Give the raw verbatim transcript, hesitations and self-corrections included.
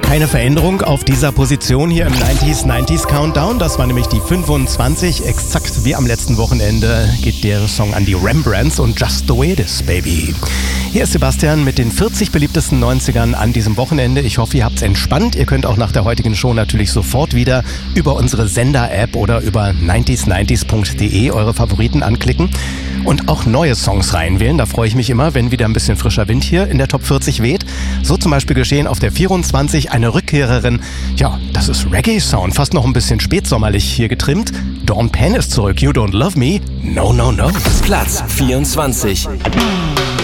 Keine Veränderung auf dieser Position hier im neunziger neunzig Countdown. Das war nämlich die fünfundzwanzig. Exakt wie am letzten Wochenende geht der Song an die Rembrandts und Just the Way It Is, Baby. Hier ist Sebastian mit den vierzig beliebtesten neunzigern an diesem Wochenende. Ich hoffe, ihr habt's entspannt. Ihr könnt auch nach der heutigen Show natürlich sofort wieder über unsere Sender-App oder über neunzig neunzig punkt de eure Favoriten anklicken und auch neue Songs reinwählen. Da freue ich mich immer, wenn wieder ein bisschen frischer Wind hier in der Top vierzig weht. So zum Beispiel geschehen auf der vierundzwanzig, eine Rückkehrerin. Ja, das ist Reggae-Sound, fast noch ein bisschen spätsommerlich hier getrimmt. Dawn Penn ist zurück, You Don't Love Me, No, No, No. Platz vierundzwanzig.